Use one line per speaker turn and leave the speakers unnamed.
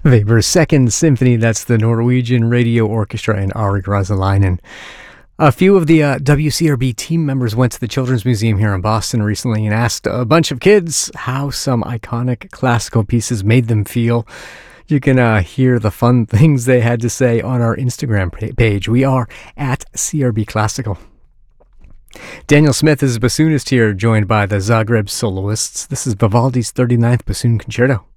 Weber's Second Symphony. That's the Norwegian Radio Orchestra and Ari Rosalainen. A few of the WCRB team members went to the Children's Museum here in Boston recently and asked a bunch of kids how some iconic classical pieces made them feel. You can hear the fun things they had to say on our Instagram page. We are at CRB Classical. Daniel Smith is a bassoonist here, joined by the Zagreb soloists. This is Vivaldi's 39th Bassoon Concerto.